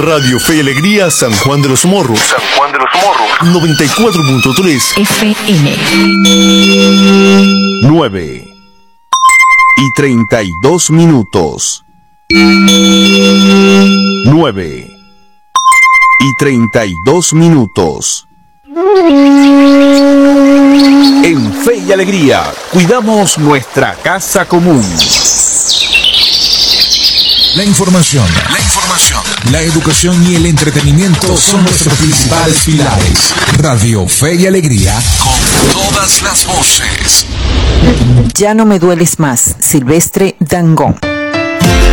Radio Fe y Alegría San Juan de los Morros. 94.3 FM. 9:32. 9:32. En Fe y Alegría, cuidamos nuestra casa común. La información, la educación y el entretenimiento son nuestros principales pilares. Radio Fe y Alegría, con todas las voces. Ya no me dueles más, Silvestre Dangond.